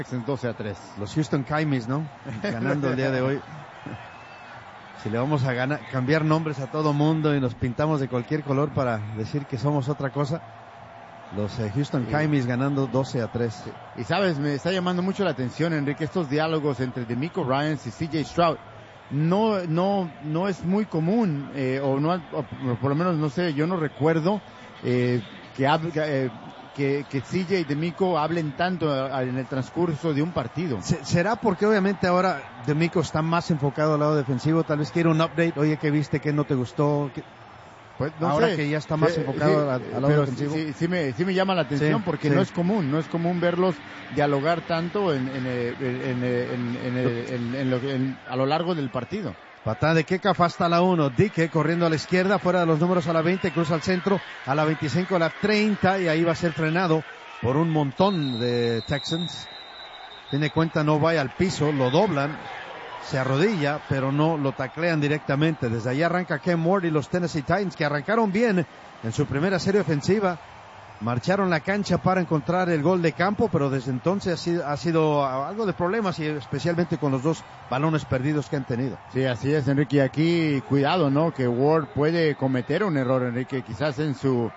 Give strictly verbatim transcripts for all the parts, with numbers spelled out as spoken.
doce a tres. Los Houston Caymies, ¿no? Ganando el día de hoy. Si le vamos a ganar, cambiar nombres a todo mundo y nos pintamos de cualquier color para decir que somos otra cosa. Los eh, Houston sí. Caymies ganando doce a tres. Sí. Y sabes, me está llamando mucho la atención, Enrique, estos diálogos entre DeMeco Ryans y C J Stroud. No, no, no es muy común, eh, o no, o por lo menos no sé, yo no recuerdo eh, que, eh, que, que C J y DeMeco hablen tanto en el transcurso de un partido. ¿Será porque obviamente ahora DeMeco está más enfocado al lado defensivo? Tal vez quiere un update. Oye, ¿qué viste? ¿Qué no te gustó? ¿Qué... Pues no ahora sé, que ya está más sí, enfocado sí, al, al lado pero defensivo. Sí, sí, me, sí me llama la atención sí, porque sí. no es común, no es común verlos dialogar tanto en, en, en, en, en, en, en, lo, en a lo largo del partido. Patada de Kekaf hasta la uno, Dike corriendo a la izquierda, fuera de los números a la veinte, cruza al centro, a la veinticinco, a la treinta, y ahí va a ser frenado por un montón de Texans. Tiene cuenta, no vaya al piso, lo doblan, se arrodilla, pero no lo taclean directamente. Desde ahí arranca Cam Ward y los Tennessee Titans, que arrancaron bien en su primera serie ofensiva. Marcharon la cancha para encontrar el gol de campo, pero desde entonces ha sido, ha sido algo de problemas, y especialmente con los dos balones perdidos que han tenido. Sí, así es, Enrique. Aquí, cuidado, ¿no? Que Ward puede cometer un error, Enrique, quizás en su,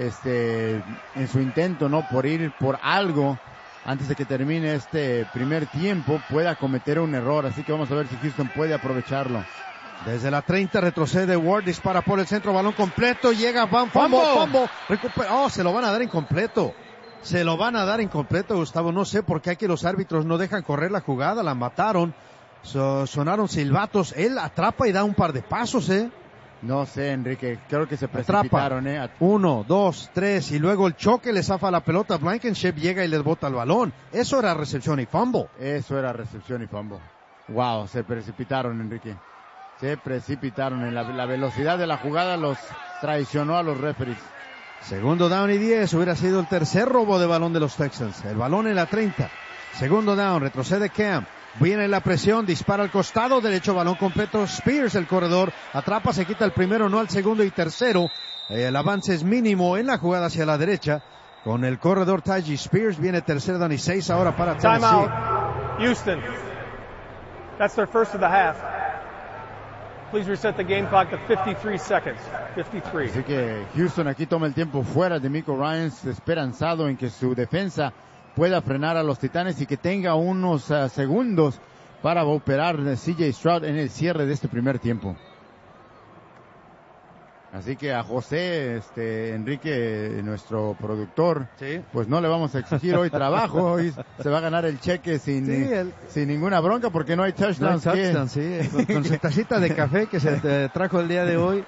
este, en su intento, ¿no? Por ir por algo antes de que termine este primer tiempo, pueda cometer un error. Así que vamos a ver si Houston puede aprovecharlo. Desde la treinta retrocede Ward, dispara por el centro, balón completo, llega Van Fumble, Fumble, recupera, oh, se lo van a dar incompleto, se lo van a dar incompleto, Gustavo, no sé por qué aquí los árbitros no dejan correr la jugada, la mataron, so, sonaron silbatos, él atrapa y da un par de pasos, eh. No sé, Enrique, creo que se precipitaron, eh. Uno, dos, tres, y luego el choque le zafa la pelota, Blankenship llega y les bota el balón, eso era recepción y fumble. Eso era recepción y fumble. Wow, se precipitaron, Enrique. Se precipitaron en la, la velocidad de la jugada, los traicionó a los referees. Segundo down y diez, hubiera sido el tercer robo de balón de los Texans. El balón en la treinta. Segundo down, retrocede Cam. Viene la presión, dispara al costado derecho, balón completo. Spears, el corredor, atrapa, se quita el primero, no al segundo y tercero. El avance es mínimo en la jugada hacia la derecha. Con el corredor Tyjae Spears viene tercer down y seis ahora para Tennessee. Time out, Houston. That's their first of the half. Please reset the game clock to fifty-three seconds. fifty-three. Así que Houston aquí toma el tiempo fuera. DeMeco Ryans esperanzado en que su defensa pueda frenar a los Titanes y que tenga unos uh, segundos para operar C J Stroud en el cierre de este primer tiempo. Así que a José, este, Enrique, nuestro productor, ¿sí? Pues no le vamos a exigir hoy trabajo, hoy se va a ganar el cheque sin, sí, el... sin ninguna bronca porque no hay touchdowns. No hay touchdowns, sí, con, con su tacita de café que se te trajo el día de hoy.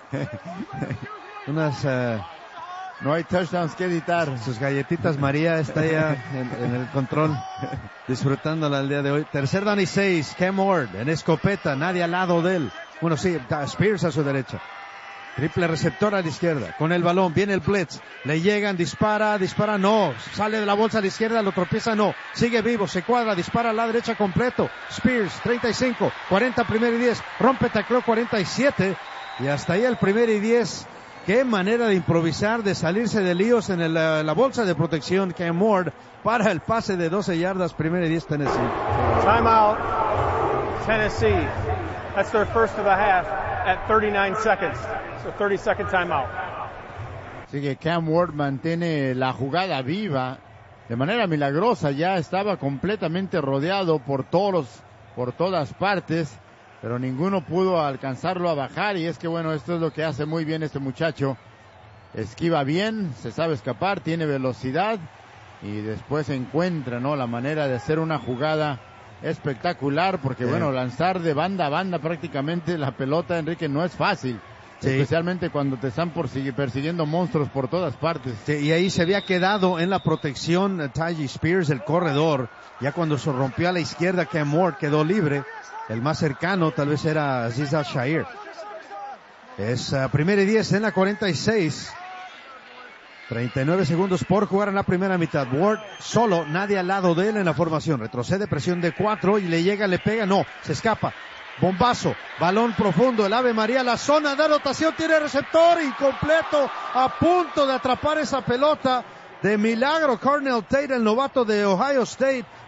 Unas... Uh, no hay touchdowns que editar. Sus galletitas María está ya en, en el control, disfrutándola el día de hoy. Tercer down y seis, Cam Ward en escopeta, nadie al lado de él. Bueno, sí, Spears a su derecha. Triple receptor a la izquierda, con el balón, viene el blitz, le llegan, dispara, dispara, no, sale de la bolsa a la izquierda, lo tropieza, no, sigue vivo, se cuadra, dispara a la derecha completo, Spears, treinta y cinco, cuarenta, primero y diez, rompe, tacleo, cuarenta y siete, y hasta ahí el primero y diez. Qué manera de improvisar, de salirse de líos en el, la bolsa de protección, Cam Ward, para el pase de doce yardas, primero y diez, Tennessee. Time out, Tennessee, that's their first of the half at thirty-nine seconds. So thirty second timeout. Así que Cam Ward mantiene la jugada viva de manera milagrosa. Ya estaba completamente rodeado por todos, por todas partes, pero ninguno pudo alcanzarlo a bajar. Y es que bueno, esto es lo que hace muy bien este muchacho. Esquiva bien, se sabe escapar, tiene velocidad y después encuentra, ¿no?, la manera de hacer una jugada espectacular, porque sí, bueno, lanzar de banda a banda prácticamente la pelota, Enrique, no es fácil. Sí. Especialmente cuando te están persiguiendo monstruos por todas partes. Sí, y ahí se había quedado en la protección Tyjae Spears, el corredor. Ya cuando se rompió a la izquierda, Cam Ward quedó libre. El más cercano tal vez era Azeez Al-Shaair. Es uh, primera y diez en la cuarenta y seis. treinta y nueve segundos por jugar en la primera mitad. Ward solo, nadie al lado de él en la formación. Retrocede, presión de cuatro y le llega, le pega, no, se escapa. Bombazo, balón profundo, el Ave María, la zona de anotación, tiene receptor, incompleto, a punto de atrapar esa pelota. De milagro, Cornell Tate, el novato de Ohio State,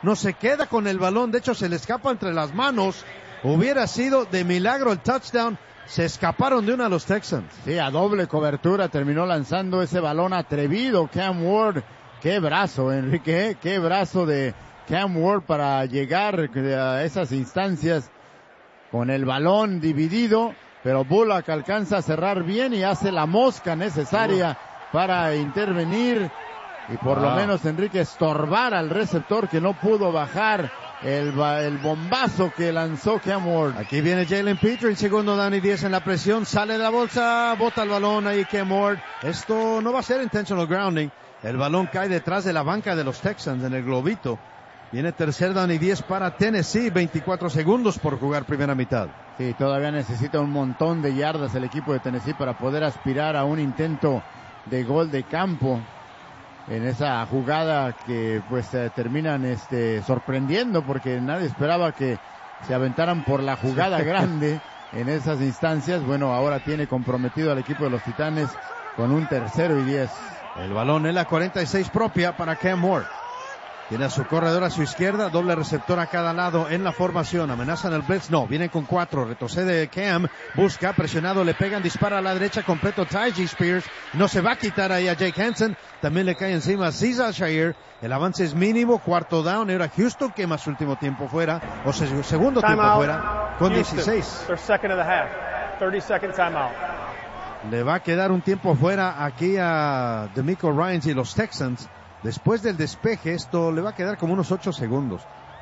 no se queda con el balón, de hecho se le escapa entre las manos. Hubiera sido de milagro el touchdown. Se escaparon de una a los Texans. Sí, a doble cobertura terminó lanzando ese balón atrevido Cam Ward. Qué brazo, Enrique, qué brazo de Cam Ward para llegar a esas instancias con el balón dividido, pero Bullock alcanza a cerrar bien y hace la mosca necesaria para intervenir y por wow. lo menos, Enrique, estorbar al receptor que no pudo bajar el, el bombazo que lanzó Cam Ward. Aquí viene Jalen Petrie, el segundo down y diez en la presión, sale de la bolsa, bota el balón ahí Cam Ward. Esto no va a ser intentional grounding. El balón cae detrás de la banca de los Texans en el globito. Viene tercer down y diez para Tennessee, veinticuatro segundos por jugar primera mitad. Sí, todavía necesita un montón de yardas el equipo de Tennessee para poder aspirar a un intento de gol de campo en esa jugada que pues eh, terminan este sorprendiendo porque nadie esperaba que se aventaran por la jugada grande en esas instancias. Bueno, ahora tiene comprometido al equipo de los Titanes con un tercero y diez. El balón en la cuarenta y seis propia para Cam Ward. Tiene a su corredor a su izquierda, doble receptor a cada lado en la formación. Amenazan el blitz, no, vienen con cuatro. Retrocede Cam, busca, presionado, le pegan, dispara a la derecha, completo Tyjae Spears. No se va a quitar ahí a Jake Hansen. También le cae encima a Cesar Shire. El avance es mínimo, cuarto down. Ahora Houston quema su último tiempo fuera, o se, segundo time tiempo out. fuera, con Houston, dieciséis. their second of the half. thirty second timeout. Le va a quedar un tiempo fuera aquí a DeMeco Ryans y los Texans. Después del despeje, esto le va a quedar como unos ocho segundos.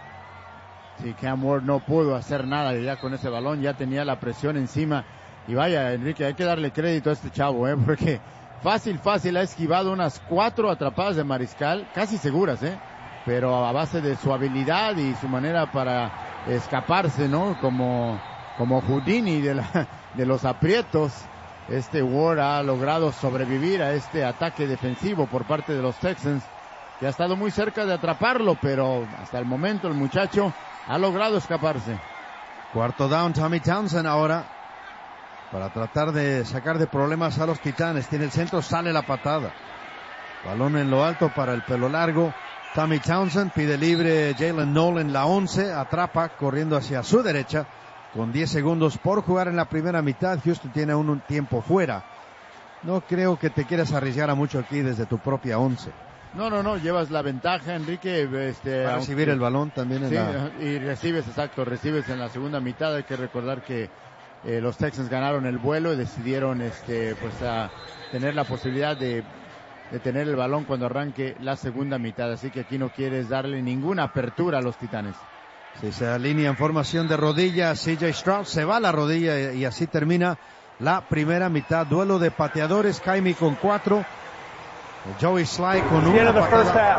Sí, Cam Ward no pudo hacer nada ya con ese balón, ya tenía la presión encima. Y vaya, Enrique, hay que darle crédito a este chavo, ¿eh? Porque fácil, fácil ha esquivado unas cuatro atrapadas de mariscal, casi seguras, ¿eh? Pero a base de su habilidad y su manera para escaparse, ¿no? Como, como Houdini de, la, de los aprietos. Este Ward ha logrado sobrevivir a este ataque defensivo por parte de los Texans, que ha estado muy cerca de atraparlo, pero hasta el momento el muchacho ha logrado escaparse. Cuarto down, Tommy Townsend ahora, para tratar de sacar de problemas a los Titanes. Tiene el centro, sale la patada. Balón en lo alto para el pelo largo. Tommy Townsend pide libre Jalen Nolan, la once, atrapa corriendo hacia su derecha. Con diez segundos por jugar en la primera mitad, Houston tiene un, un tiempo fuera. No creo que te quieras arriesgar a mucho aquí desde tu propia once. No, no, no, llevas la ventaja, Enrique. Este, Va a recibir el balón también en sí, la... y recibes, exacto, recibes en la segunda mitad. Hay que recordar que eh, los Texans ganaron el vuelo y decidieron este, pues, a tener la posibilidad de, de tener el balón cuando arranque la segunda mitad. Así que aquí no quieres darle ninguna apertura a los Titanes. Si se alinea en formación de rodilla, C J Stroud se va a la rodilla y así termina la primera mitad. Duelo de pateadores, Jaime con cuatro, Joey Sly con una patada,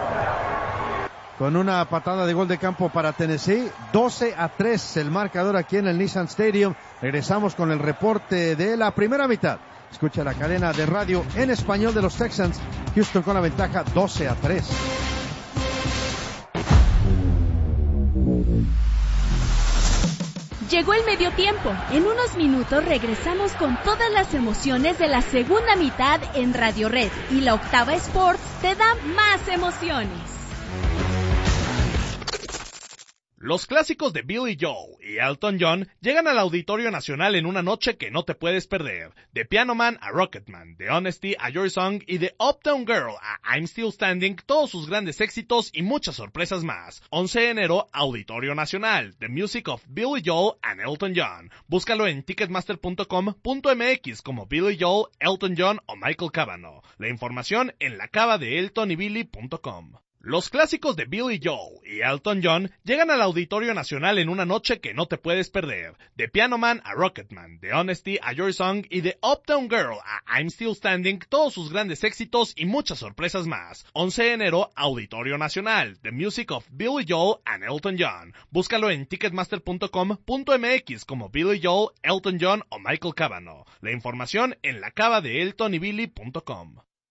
con una patada de gol de campo para Tennessee. doce a tres el marcador aquí en el Nissan Stadium. Regresamos con el reporte de la primera mitad. Escucha la cadena de radio en español de los Texans. Houston con la ventaja doce a tres. Llegó el medio tiempo. En unos minutos regresamos con todas las emociones de la segunda mitad en Radio Red. Y la Octava Sports te da más emociones. Los clásicos de Billy Joel y Elton John llegan al Auditorio Nacional en una noche que no te puedes perder. De Piano Man a Rocketman, de Honesty a Your Song y de Uptown Girl a I'm Still Standing, todos sus grandes éxitos y muchas sorpresas más. once de enero, Auditorio Nacional, The Music of Billy Joel and Elton John. Búscalo en ticketmaster punto com punto m x como Billy Joel, Elton John o Michael Cavanaugh. La información en la cava de elton y billy punto com. Los clásicos de Billy Joel y Elton John llegan al Auditorio Nacional en una noche que no te puedes perder. De Piano Man a Rocketman, de Honesty a Your Song y de Uptown Girl a I'm Still Standing, todos sus grandes éxitos y muchas sorpresas más. once de enero, Auditorio Nacional, The Music of Billy Joel and Elton John. Búscalo en ticketmaster punto com punto m x como Billy Joel, Elton John o Michael Cavanaugh. La información en la cava de elton y billy punto com.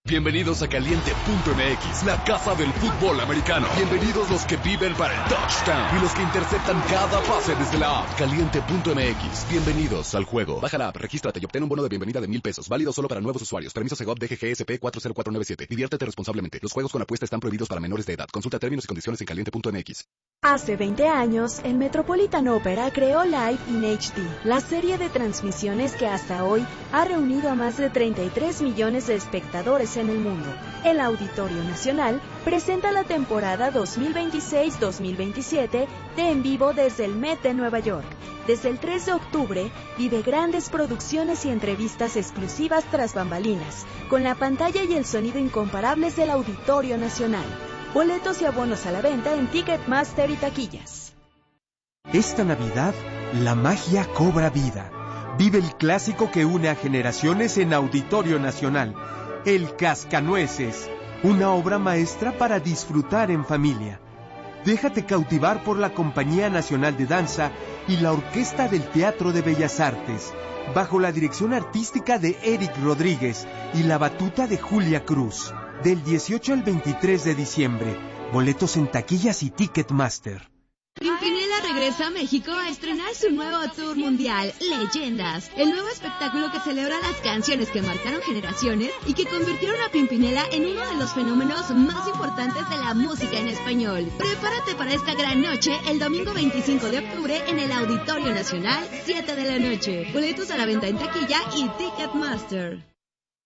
Bienvenidos a Caliente punto M X, la casa del fútbol americano. Bienvenidos los que viven para el touchdown y los que interceptan cada pase desde la app. Caliente punto M X, bienvenidos al juego. Baja la app, regístrate y obtén un bono de bienvenida de mil pesos, válido solo para nuevos usuarios. Permiso Segov D G G S P cuatro cero cuatro nueve siete. Diviértete responsablemente. Los juegos con apuesta están prohibidos para menores de edad. Consulta términos y condiciones en Caliente punto M X. Hace veinte años, el Metropolitan Opera creó Live in H D, la serie de transmisiones que hasta hoy ha reunido a más de treinta y tres millones de espectadores en el mundo. El Auditorio Nacional presenta la temporada dos mil veintiséis dos mil veintisiete de En Vivo desde el Met de Nueva York. Desde el tres de octubre, vive grandes producciones y entrevistas exclusivas tras bambalinas, con la pantalla y el sonido incomparables del Auditorio Nacional. Boletos y abonos a la venta en Ticketmaster y taquillas. Esta Navidad, la magia cobra vida. Vive el clásico que une a generaciones en Auditorio Nacional, El Cascanueces, una obra maestra para disfrutar en familia. Déjate cautivar por la Compañía Nacional de Danza y la Orquesta del Teatro de Bellas Artes, bajo la dirección artística de Eric Rodríguez y la batuta de Julia Cruz. Del dieciocho al veintitrés de diciembre. Boletos en taquillas y Ticketmaster. Pimpinela regresa a México a estrenar su nuevo tour mundial, Leyendas, el nuevo espectáculo que celebra las canciones que marcaron generaciones y que convirtieron a Pimpinela en uno de los fenómenos más importantes de la música en español. Prepárate para esta gran noche el domingo veinticinco de octubre en el Auditorio Nacional, siete de la noche. Boletos a la venta en taquilla y Ticketmaster.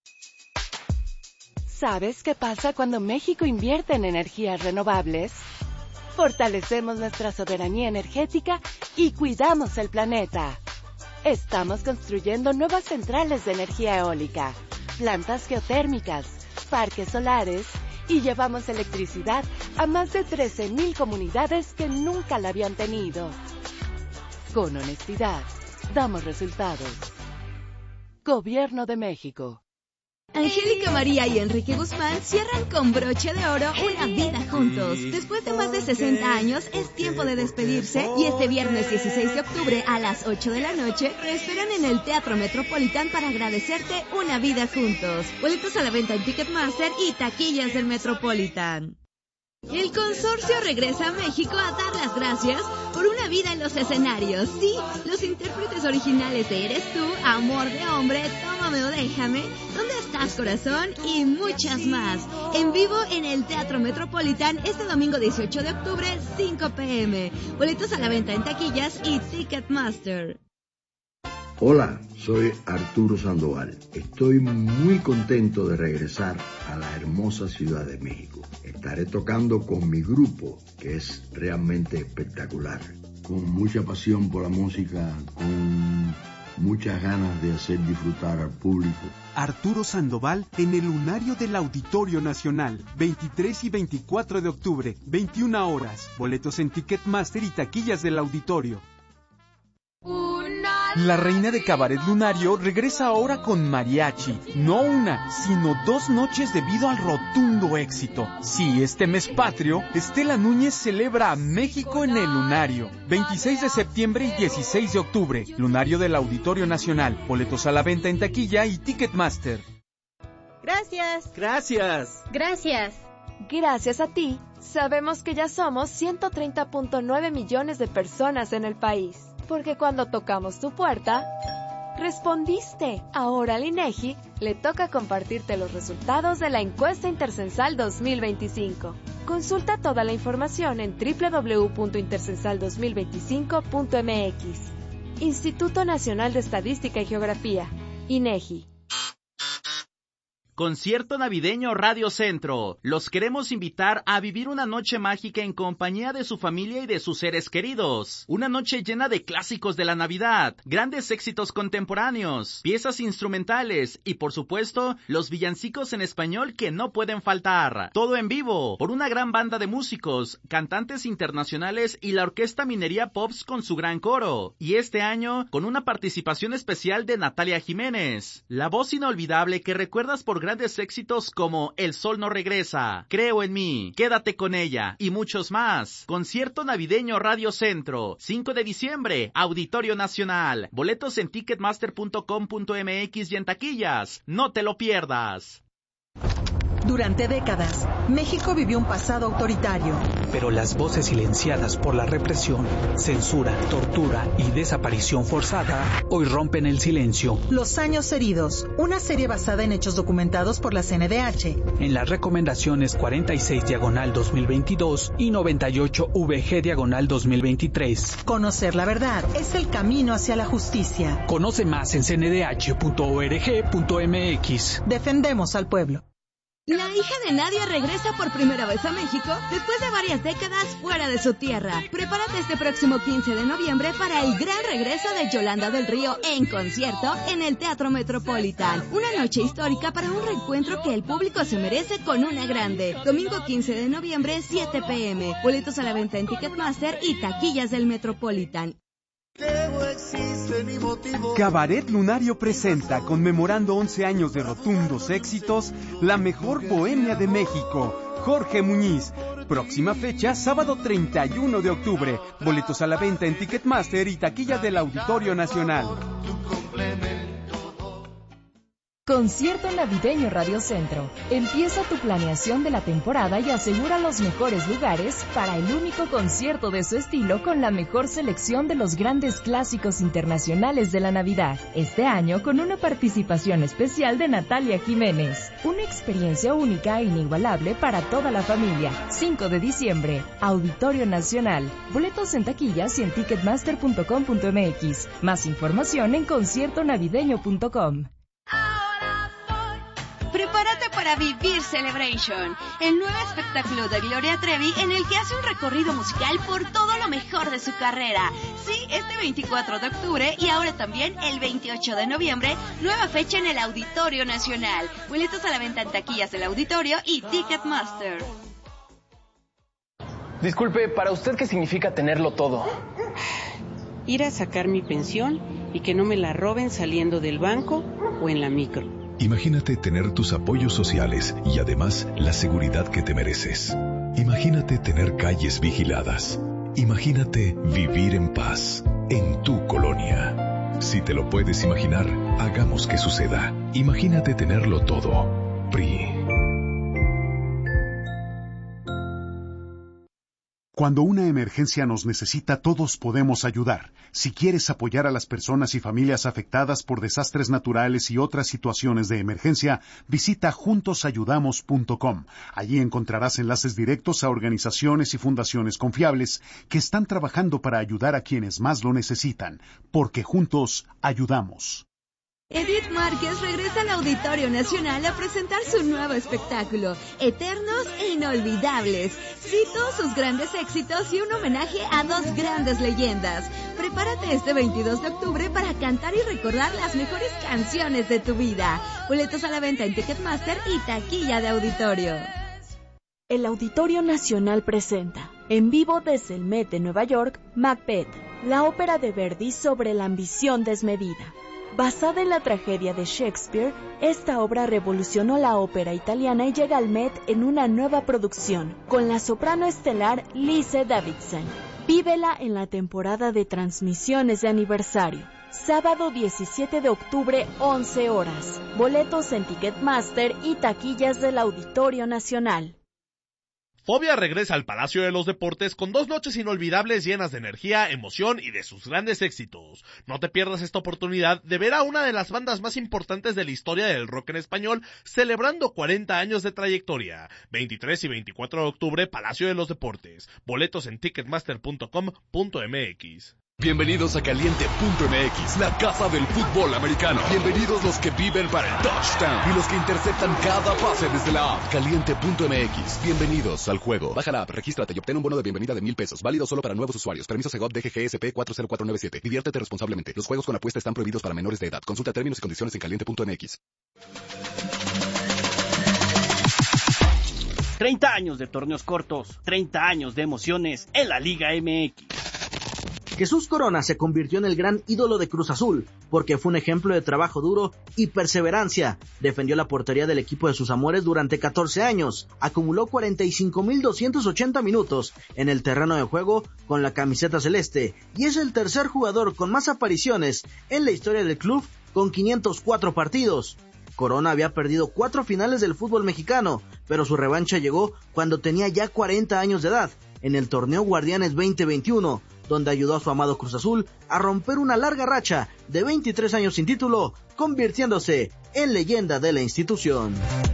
¿Sabes qué pasa cuando México invierte en energías renovables? Fortalecemos nuestra soberanía energética y cuidamos el planeta. Estamos construyendo nuevas centrales de energía eólica, plantas geotérmicas, parques solares y llevamos electricidad a más de trece mil comunidades que nunca la habían tenido. Con honestidad, damos resultados. Gobierno de México. Angélica María y Enrique Guzmán cierran con broche de oro una vida juntos. Después de más de sesenta años, es tiempo de despedirse y este viernes dieciséis de octubre a las ocho de la noche te esperan en el Teatro Metropolitan para agradecerte una vida juntos. Boletos a la venta en Ticketmaster y taquillas del Metropolitan. El consorcio regresa a México a dar las gracias por una vida en los escenarios. Sí, los intérpretes originales de Eres Tú, Amor de Hombre, Tómame o Déjame, ¿Dónde estás, corazón? Y muchas más. En vivo en el Teatro Metropolitan este domingo dieciocho de octubre, cinco pe eme. Boletos a la venta en taquillas y Ticketmaster. Hola, soy Arturo Sandoval. Estoy muy contento de regresar a la hermosa Ciudad de México. Estaré tocando con mi grupo, que es realmente espectacular. Con mucha pasión por la música, con muchas ganas de hacer disfrutar al público. Arturo Sandoval en el Lunario del Auditorio Nacional, veintitrés y veinticuatro de octubre, veintiuna horas. Boletos en Ticketmaster y taquillas del auditorio. La reina de Cabaret Lunario regresa ahora con mariachi. No una, sino dos noches debido al rotundo éxito. Sí, este mes patrio, Estela Núñez celebra a México en el Lunario. veintiséis de septiembre y dieciséis de octubre. Lunario del Auditorio Nacional. Boletos a la venta en taquilla y Ticketmaster. Gracias. Gracias. Gracias. Gracias a ti, sabemos que ya somos ciento treinta punto nueve millones de personas en el país. Porque cuando tocamos tu puerta, respondiste. Ahora al INEGI le toca compartirte los resultados de la encuesta intercensal dos mil veinticinco. Consulta toda la información en doble u doble u doble u punto intercensal dos mil veinticinco punto eme equis. Instituto Nacional de Estadística y Geografía, INEGI. Concierto navideño Radio Centro. Los queremos invitar a vivir una noche mágica en compañía de su familia y de sus seres queridos. Una noche llena de clásicos de la Navidad, grandes éxitos contemporáneos, piezas instrumentales y, por supuesto, los villancicos en español que no pueden faltar. Todo en vivo, por una gran banda de músicos, cantantes internacionales y la Orquesta Minería Pops con su gran coro. Y este año, con una participación especial de Natalia Jiménez, la voz inolvidable que recuerdas por grandes éxitos como El Sol no regresa, Creo en mí, Quédate con ella y muchos más. Concierto navideño Radio Centro, cinco de diciembre, Auditorio Nacional. Boletos en ticketmaster punto com punto eme equis y en taquillas. No te lo pierdas. Durante décadas, México vivió un pasado autoritario. Pero las voces silenciadas por la represión, censura, tortura y desaparición forzada hoy rompen el silencio. Los años heridos, una serie basada en hechos documentados por la C N D H. En las recomendaciones cuarenta y seis diagonal dos mil veintidós y noventa y ocho V G diagonal dos mil veintitrés. Conocer la verdad es el camino hacia la justicia. Conoce más en c n d h punto org punto m x. Defendemos al pueblo. La hija de Nadia regresa por primera vez a México después de varias décadas fuera de su tierra. Prepárate este próximo quince de noviembre para el gran regreso de Yolanda del Río en concierto en el Teatro Metropolitan. Una noche histórica para un reencuentro que el público se merece con una grande. Domingo quince de noviembre, siete p m Boletos a la venta en Ticketmaster y taquillas del Metropolitan. Cabaret Lunario presenta, conmemorando once años de rotundos éxitos, la mejor bohemia de México, Jorge Muñiz. Próxima fecha, sábado treinta y uno de octubre. Boletos a la venta en Ticketmaster y taquillas del Auditorio Nacional. Concierto Navideño Radio Centro. Empieza tu planeación de la temporada y asegura los mejores lugares para el único concierto de su estilo con la mejor selección de los grandes clásicos internacionales de la Navidad. Este año con una participación especial de Natalia Jiménez. Una experiencia única e inigualable para toda la familia. cinco de diciembre, Auditorio Nacional. Boletos en taquillas y en ticketmaster punto com punto m x. Más información en concierto navideño punto com. Prepárate para vivir Celebration, el nuevo espectáculo de Gloria Trevi en el que hace un recorrido musical por todo lo mejor de su carrera. Sí, este veinticuatro de octubre y ahora también el veintiocho de noviembre, nueva fecha en el Auditorio Nacional. Boletos a la venta en taquillas del Auditorio y Ticketmaster. Disculpe, ¿para usted qué significa tenerlo todo? Ir a sacar mi pensión y que no me la roben saliendo del banco o en la micro. Imagínate tener tus apoyos sociales y además la seguridad que te mereces. Imagínate tener calles vigiladas. Imagínate vivir en paz en tu colonia. Si te lo puedes imaginar, hagamos que suceda. Imagínate tenerlo todo. P R I. Cuando una emergencia nos necesita, todos podemos ayudar. Si quieres apoyar a las personas y familias afectadas por desastres naturales y otras situaciones de emergencia, visita juntos ayudamos punto com. Allí encontrarás enlaces directos a organizaciones y fundaciones confiables que están trabajando para ayudar a quienes más lo necesitan, porque juntos ayudamos. Edith Márquez regresa al Auditorio Nacional a presentar su nuevo espectáculo, Eternos e Inolvidables. Cito sus grandes éxitos y un homenaje a dos grandes leyendas. Prepárate este veintidós de octubre para cantar y recordar las mejores canciones de tu vida. Boletos a la venta en Ticketmaster y taquilla de Auditorio. El Auditorio Nacional presenta, en vivo desde el Met de Nueva York, Macbeth, la ópera de Verdi sobre la ambición desmedida. Basada en la tragedia de Shakespeare, esta obra revolucionó la ópera italiana y llega al Met en una nueva producción, con la soprano estelar Lise Davidson. Vívela en la temporada de transmisiones de aniversario. Sábado diecisiete de octubre, once horas. Boletos en Ticketmaster y taquillas del Auditorio Nacional. Fobia regresa al Palacio de los Deportes con dos noches inolvidables llenas de energía, emoción y de sus grandes éxitos. No te pierdas esta oportunidad de ver a una de las bandas más importantes de la historia del rock en español celebrando cuarenta años de trayectoria. veintitrés y veinticuatro de octubre, Palacio de los Deportes. Boletos en ticketmaster punto com punto m x. Bienvenidos a Caliente punto m x, la casa del fútbol americano. Bienvenidos los que viven para el touchdown y los que interceptan cada pase desde la app. Caliente punto m x, bienvenidos al juego. Baja la app, regístrate y obtén un bono de bienvenida de mil pesos, válido solo para nuevos usuarios. Permiso Segov D G G S P cuatro cero cuatro nueve siete. Diviértete responsablemente. Los juegos con apuesta están prohibidos para menores de edad. Consulta términos y condiciones en caliente punto m x. treinta años de torneos cortos, treinta años de emociones en la Liga M X. Jesús Corona se convirtió en el gran ídolo de Cruz Azul, porque fue un ejemplo de trabajo duro y perseverancia. Defendió la portería del equipo de sus amores durante catorce años, acumuló cuarenta y cinco mil doscientos ochenta minutos en el terreno de juego con la camiseta celeste, y es el tercer jugador con más apariciones en la historia del club con quinientos cuatro partidos. Corona había perdido cuatro finales del fútbol mexicano, pero su revancha llegó cuando tenía ya cuarenta años de edad, en el torneo Guardianes veinte veintiuno, donde ayudó a su amado Cruz Azul a romper una larga racha de veintitrés años sin título, convirtiéndose en leyenda de la institución.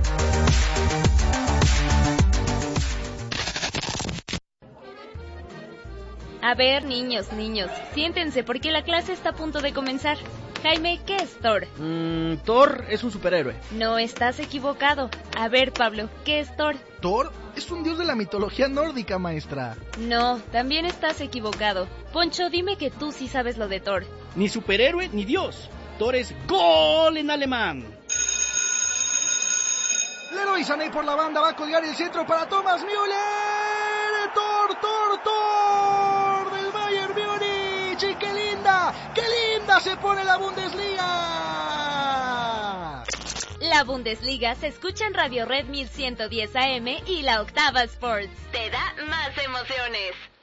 A ver, niños, niños, siéntense porque la clase está a punto de comenzar. Jaime, ¿qué es Thor? Mm, Thor es un superhéroe. No, estás equivocado. A ver, Pablo, ¿qué es Thor? Thor es un dios de la mitología nórdica, maestra. No, también estás equivocado. Poncho, dime que tú sí sabes lo de Thor. Ni superhéroe ni dios. Thor es gol en alemán. Leroy Sané por la banda va a colgar el centro para Thomas Müller. Thor, Thor, Thor del Bayern Múnich. Y qué linda, qué linda se pone la Bundesliga. La Bundesliga se escucha en Radio Red mil ciento diez A M y la Octava Sports. Te da más emociones.